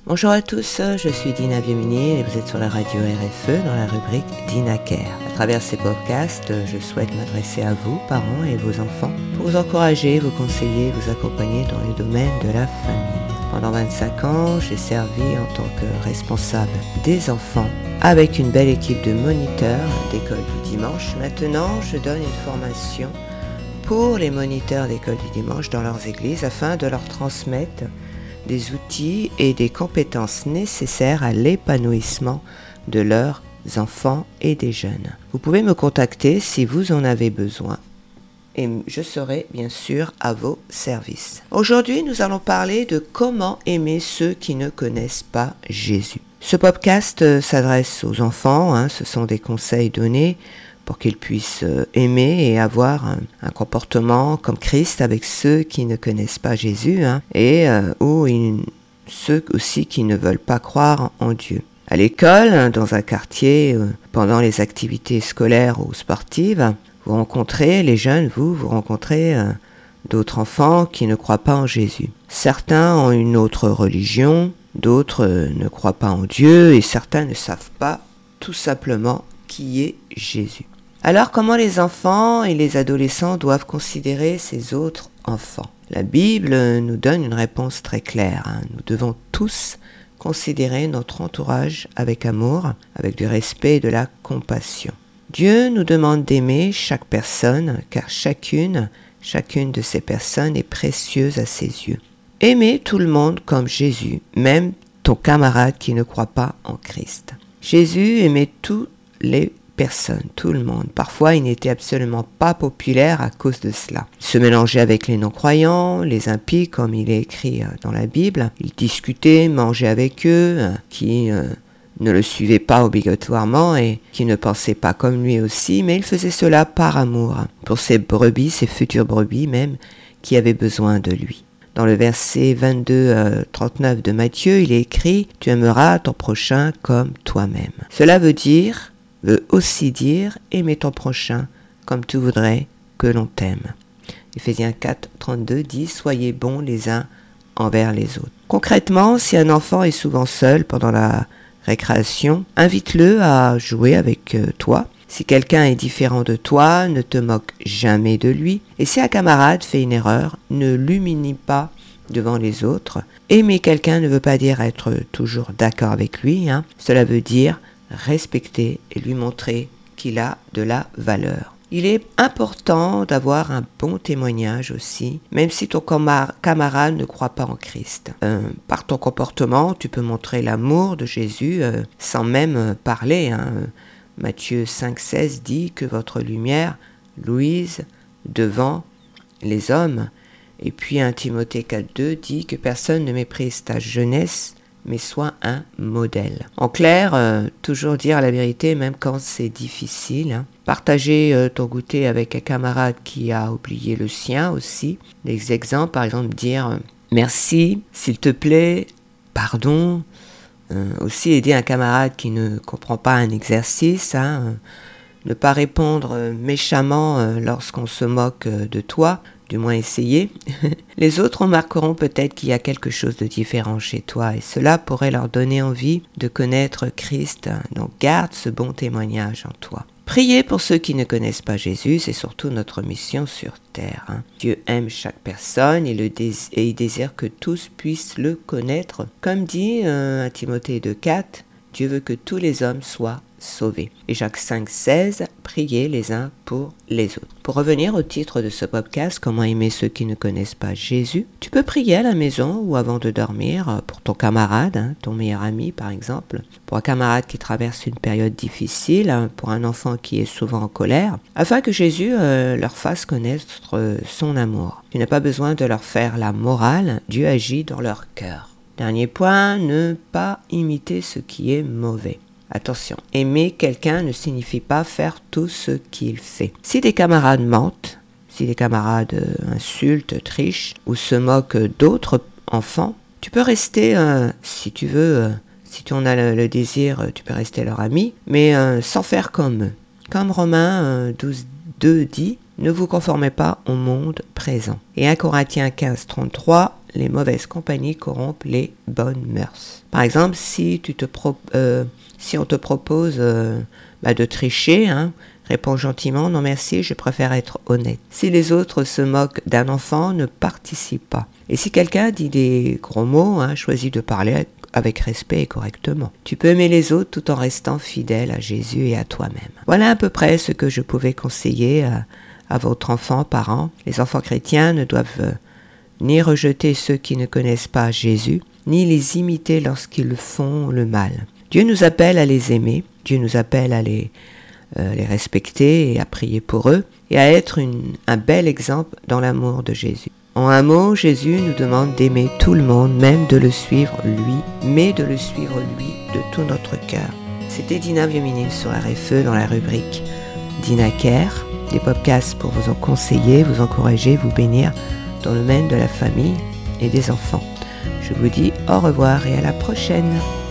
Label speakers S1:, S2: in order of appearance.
S1: Bonjour à tous, je suis Dina Biomini et vous êtes sur la radio RFE dans la rubrique Dina Care. À travers ces podcasts, je souhaite m'adresser à vous, parents et vos enfants, pour vous encourager, vous conseiller, vous accompagner dans les domaines de la famille. Pendant 25 ans, j'ai servi en tant que responsable des enfants avec une belle équipe de moniteurs d'école du dimanche. Maintenant, je donne une formation pour les moniteurs d'école du dimanche dans leurs églises afin de leur transmettre des outils et des compétences nécessaires à l'épanouissement de leurs enfants et des jeunes. Vous pouvez me contacter si vous en avez besoin et je serai bien sûr à vos services. Aujourd'hui, nous allons parler de comment aimer ceux qui ne connaissent pas Jésus. Ce podcast s'adresse aux enfants, ce sont des conseils donnés pour qu'ils puissent aimer et avoir un comportement comme Christ avec ceux qui ne connaissent pas Jésus ceux aussi qui ne veulent pas croire en Dieu. À l'école, dans un quartier, pendant les activités scolaires ou sportives, vous rencontrez, les jeunes, vous rencontrez d'autres enfants qui ne croient pas en Jésus. Certains ont une autre religion, d'autres ne croient pas en Dieu et certains ne savent pas tout simplement qui est Jésus. Alors, comment les enfants et les adolescents doivent considérer ces autres enfants ? La Bible nous donne une réponse très claire. Nous devons tous considérer notre entourage avec amour, avec du respect et de la compassion. Dieu nous demande d'aimer chaque personne, car chacune de ces personnes est précieuse à ses yeux. Aimer tout le monde comme Jésus, même ton camarade qui ne croit pas en Christ. Jésus aimait tous les personne, tout le monde. Parfois, il n'était absolument pas populaire à cause de cela. Il se mélangeait avec les non-croyants, les impies, comme il est écrit dans la Bible. Il discutait, mangeait avec eux, qui ne le suivaient pas obligatoirement et qui ne pensaient pas comme lui aussi, mais il faisait cela par amour, pour ses brebis, ses futures brebis même, qui avaient besoin de lui. Dans le verset 22-39 de Matthieu, il est écrit « Tu aimeras ton prochain comme toi-même ». Cela veut aussi dire aimer ton prochain comme tu voudrais que l'on t'aime. Éphésiens 4:32 dit soyez bons les uns envers les autres. Concrètement, si un enfant est souvent seul pendant la récréation, invite-le à jouer avec toi. Si quelqu'un est différent de toi, ne te moque jamais de lui. Et si un camarade fait une erreur, ne l'humilie pas devant les autres. Aimer quelqu'un ne veut pas dire être toujours d'accord avec lui. Cela veut dire respecter et lui montrer qu'il a de la valeur. Il est important d'avoir un bon témoignage aussi, même si ton camarade ne croit pas en Christ. Par ton comportement, tu peux montrer l'amour de Jésus sans même parler. Matthieu 5,16 dit que votre lumière luise devant les hommes. Et puis 1 Timothée 4,2 dit que personne ne méprise ta jeunesse, mais sois un modèle. En clair, toujours dire la vérité même quand c'est difficile. Partager ton goûter avec un camarade qui a oublié le sien aussi. Des exemples, par exemple, dire merci, s'il te plaît, pardon. Aussi aider un camarade qui ne comprend pas un exercice. Ne pas répondre méchamment lorsqu'on se moque de toi. Du moins essayer. Les autres remarqueront peut-être qu'il y a quelque chose de différent chez toi et cela pourrait leur donner envie de connaître Christ. Donc garde ce bon témoignage en toi. Prier pour ceux qui ne connaissent pas Jésus, c'est surtout notre mission sur terre. Dieu aime chaque personne et il désire que tous puissent le connaître. Comme dit à Timothée 2,4, Dieu veut que tous les hommes soient sauvés. Et Jacques 5,16, priez les uns pour les autres. Pour revenir au titre de ce podcast, comment aimer ceux qui ne connaissent pas Jésus, tu peux prier à la maison ou avant de dormir pour ton camarade, ton meilleur ami par exemple, pour un camarade qui traverse une période difficile, pour un enfant qui est souvent en colère, afin que Jésus leur fasse connaître son amour. Tu n'as pas besoin de leur faire la morale, Dieu agit dans leur cœur. Dernier point, ne pas imiter ce qui est mauvais. Attention, aimer quelqu'un ne signifie pas faire tout ce qu'il fait. Si des camarades mentent, si des camarades insultent, trichent ou se moquent d'autres enfants, tu peux rester, si tu veux, si tu en as le désir, tu peux rester leur ami, mais sans faire comme eux. Comme Romains 12,2 dit, Ne vous conformez pas au monde présent. Et 1 Corinthiens 15, 33, les mauvaises compagnies corrompent les bonnes mœurs. Par exemple, si on te propose de tricher, réponds gentiment, non merci, je préfère être honnête. Si les autres se moquent d'un enfant, ne participe pas. Et si quelqu'un dit des gros mots, choisis de parler avec respect et correctement. Tu peux aimer les autres tout en restant fidèle à Jésus et à toi-même. Voilà à peu près ce que je pouvais conseiller à votre enfant, parents. Les enfants chrétiens ne doivent ni rejeter ceux qui ne connaissent pas Jésus, ni les imiter lorsqu'ils font le mal. Dieu nous appelle à les aimer, Dieu nous appelle à les respecter et à prier pour eux, et à être un bel exemple dans l'amour de Jésus. En un mot, Jésus nous demande d'aimer tout le monde, même de le suivre lui, mais de le suivre lui de tout notre cœur. C'était Dina Viomini sur RFE dans la rubrique Dina Care, des podcasts pour vous en conseiller, vous encourager, vous bénir dans le domaine de la famille et des enfants. Je vous dis au revoir et à la prochaine.